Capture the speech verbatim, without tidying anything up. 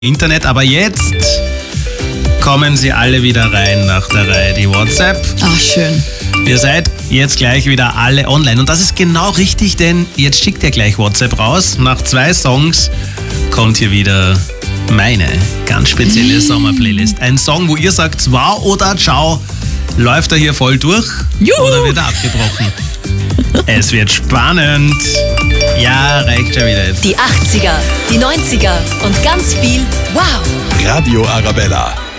Internet, aber jetzt kommen sie alle wieder rein nach der Reihe, die WhatsApp. Ach, schön. Ihr seid jetzt gleich wieder alle online und das ist genau richtig, denn jetzt schickt ihr gleich WhatsApp raus. Nach zwei Songs kommt hier wieder meine ganz spezielle Sommerplaylist. Ein Song, wo ihr sagt, wow oder ciao, läuft er hier voll durch Juhu. Oder wird er abgebrochen? Es wird spannend. Ja, reicht schon wieder jetzt. Die achtziger, die neunziger und ganz viel Wow. Radio Arabella.